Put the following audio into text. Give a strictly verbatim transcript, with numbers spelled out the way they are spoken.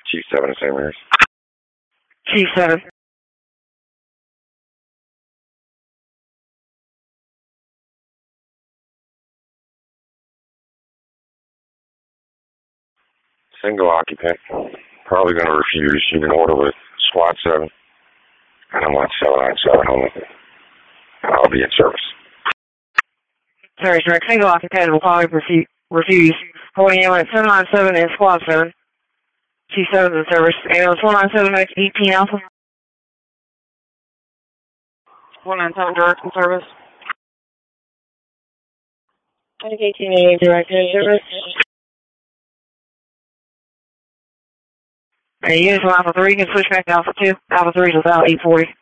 Chief seven, Saint Mary's. Chief seven. Single occupant. Probably going to refuse. You can order with Squad seven. And I'm on seven nine seven home. I'll be in service. Service direct. Single occupant will probably refu refuse. Holding you at seven nine seven and Squad seven. Chief seven in service. Ambulance one nine seven eighteen Alpha. one nine seven direct in service. eighteen eighty direct in service. And units from Alpha three can switch back to Alpha two. Alpha three is without eight forty.